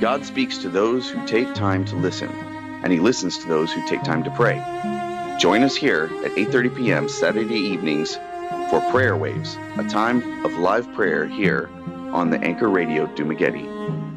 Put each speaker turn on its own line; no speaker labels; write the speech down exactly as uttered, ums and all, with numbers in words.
God speaks to those who take time to listen, and He listens to those who take time to pray. Join us here at eight thirty p.m. Saturday evenings for Prayer Waves, a time of live prayer here on the Anchor Radio Dumaguete.